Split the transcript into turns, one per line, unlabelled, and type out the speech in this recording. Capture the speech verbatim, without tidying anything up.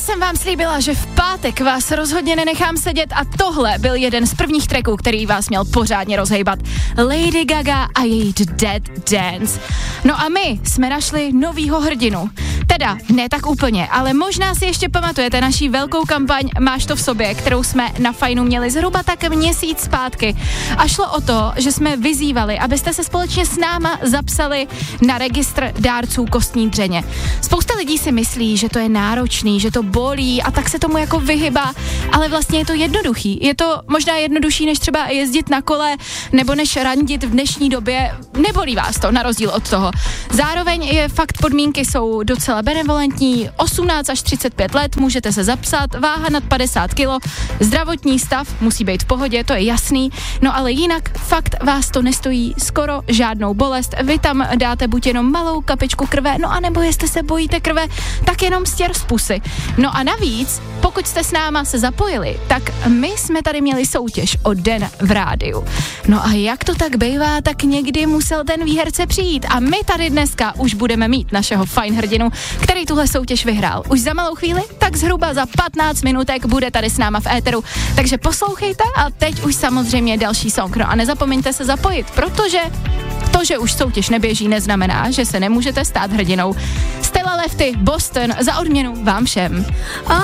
jsem vám slíbila, že v pátek vás rozhodně nenechám sedět a tohle byl jeden z prvních tracků, který vás měl pořádně rozhejbat. Lady Gaga a její Dead Dance. No a my jsme našli novýho hrdinu. Teda, ne tak úplně, ale možná si ještě pamatujete naší velkou kampaň Máš to v sobě, kterou jsme na Fajnu měli zhruba tak měsíc zpátky. A šlo o to, že jsme vyzývali, abyste se společně s náma zapsali na registr dárců kostní dřeně. Spousta lidí si myslí, že to je náročný, že to bolí a tak se tomu jako vyhybá, ale vlastně je to jednoduchý. Je to možná jednodušší, než třeba jezdit na kole nebo než randit v dnešní době. Nebolí vás to, na rozdíl od toho. Zároveň je fakt, podmínky jsou docela benevolentní, osmnáct až třicet pět let, můžete se zapsat, váha nad padesát kilo, zdravotní stav musí být v pohodě, to je jasný, no ale jinak fakt vás to nestojí skoro žádnou bolest, vy tam dáte buď jenom malou kapičku krve, no a nebo jestli se bojíte krve, tak jenom stěr z pusy. No a navíc, pokud jste s náma se zapojili, tak my jsme tady měli soutěž o den v rádiu. No a jak to tak bývá, tak někdy musel ten výherce přijít a my tady dneska už budeme mít našeho fajn hrdinu, který tuhle soutěž vyhrál. Už za malou chvíli, tak zhruba za patnáct minutek bude tady s náma v éteru. Takže poslouchejte a teď už samozřejmě další song. No a nezapomeňte se zapojit, protože to, že už soutěž neběží, neznamená, že se nemůžete stát hrdinou. Stella Lefty, Boston, za odměnu vám všem.